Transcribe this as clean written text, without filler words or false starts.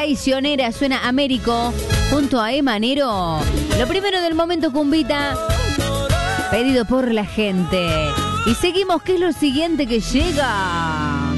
Traicionera suena Américo junto a Emanero. Lo primero del momento, cumbita, pedido por la gente. Y seguimos, ¿qué es lo siguiente que llega?